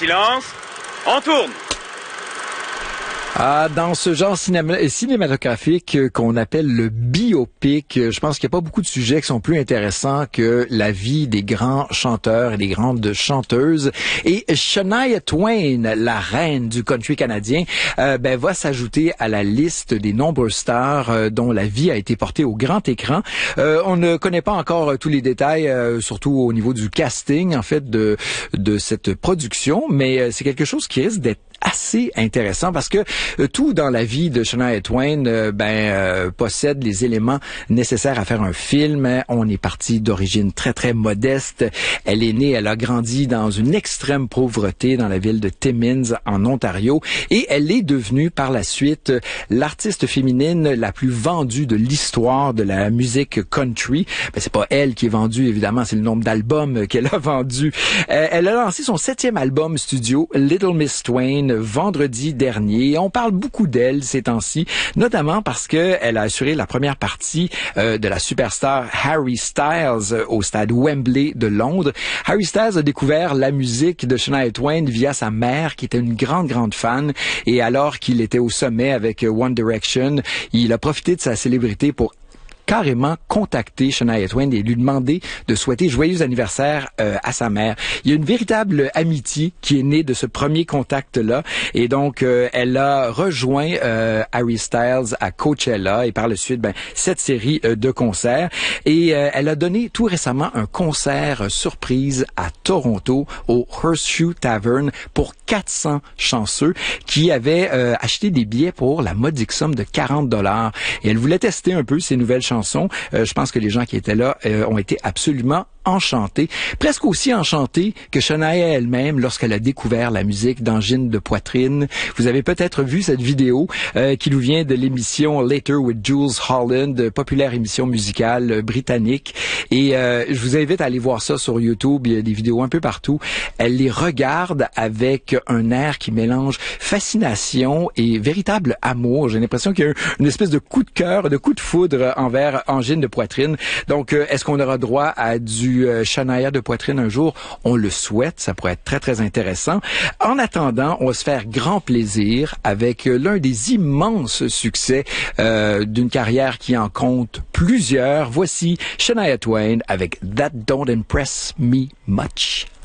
silence. On tourne. Dans ce genre cinématographique qu'on appelle le biopic, je pense qu'il n'y a pas beaucoup de sujets qui sont plus intéressants que la vie des grands chanteurs et des grandes chanteuses. Et Shania Twain, la reine du country canadien, va s'ajouter à la liste des nombreuses stars dont la vie a été portée au grand écran. On ne connaît pas encore tous les détails, surtout au niveau du casting, en fait, de cette production, mais c'est quelque chose qui risque d'être assez intéressant parce que tout dans la vie de Shania Twain possède les éléments nécessaires à faire un film. On est parti d'origine très très modeste. Elle est née, elle a grandi dans une extrême pauvreté dans la ville de Timmins en Ontario et elle est devenue par la suite l'artiste féminine la plus vendue de l'histoire de la musique country. C'est pas elle qui est vendue évidemment, c'est le nombre d'albums qu'elle a vendus. Elle a lancé son 7e album studio Little Miss Twain vendredi dernier. On parle beaucoup d'elle ces temps-ci, notamment parce que elle a assuré la première partie de la superstar Harry Styles au stade Wembley de Londres. Harry Styles a découvert la musique de Shania Twain via sa mère, qui était une grande fan. Et alors qu'il était au sommet avec One Direction, il a profité de sa célébrité pour carrément contacter Shania Twain et lui demander de souhaiter joyeux anniversaire à sa mère. Il y a une véritable amitié qui est née de ce premier contact-là et donc elle a rejoint Harry Styles à Coachella et par la suite cette série de concerts et elle a donné tout récemment un concert surprise à Toronto au Horseshoe Tavern pour 400 chanceux qui avaient acheté des billets pour la modique somme de $40 et elle voulait tester un peu ces nouvelles chansons. Je pense que les gens qui étaient là ont été absolument enchantés, presque aussi enchantés que Shania elle-même lorsqu'elle a découvert la musique d'Angine de poitrine. Vous avez peut-être vu cette vidéo qui nous vient de l'émission Later with Jules Holland, populaire émission musicale britannique. Et je vous invite à aller voir ça sur YouTube. Il y a des vidéos un peu partout. Elle les regarde avec un air qui mélange fascination et véritable amour. J'ai l'impression qu'il y a une espèce de coup de cœur, de coup de foudre envers Angine de poitrine. Donc, est-ce qu'on aura droit à du Shania de poitrine un jour? On le souhaite, ça pourrait être très très intéressant. En attendant, on va se faire grand plaisir avec l'un des immenses succès d'une carrière qui en compte plusieurs. Voici Shania Twain avec That Don't Impress Me Much.